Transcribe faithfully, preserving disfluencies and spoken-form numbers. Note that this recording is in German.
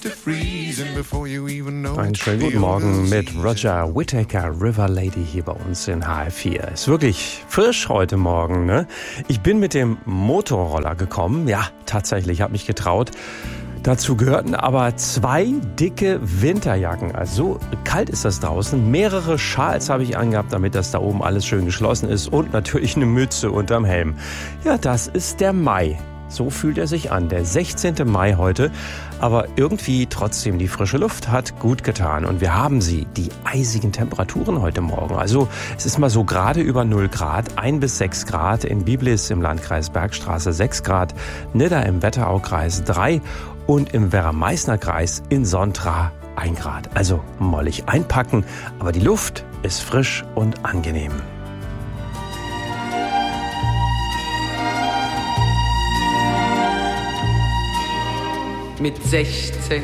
Einen schönen guten Morgen mit Roger Whittaker, River Lady hier bei uns in H F vier. Ist wirklich frisch heute Morgen, ne? Ich bin mit dem Motorroller gekommen. Ja, tatsächlich, habe mich getraut. Dazu gehörten aber zwei dicke Winterjacken. Also so kalt ist das draußen. Mehrere Schals habe ich angehabt, damit das da oben alles schön geschlossen ist. Und natürlich eine Mütze unterm Helm. Ja, das ist der Mai. So fühlt er sich an, der sechzehnte Mai heute. Aber irgendwie trotzdem, die frische Luft hat gut getan. Und wir haben sie, die eisigen Temperaturen heute Morgen. Also es ist mal so gerade über null Grad, ein bis sechs Grad. In Biblis im Landkreis Bergstraße sechs Grad, Nidda im Wetteraukreis drei und im Werra-Meißner-Kreis in Sontra ein Grad. Also mollig einpacken, aber die Luft ist frisch und angenehm. Mit sechzehn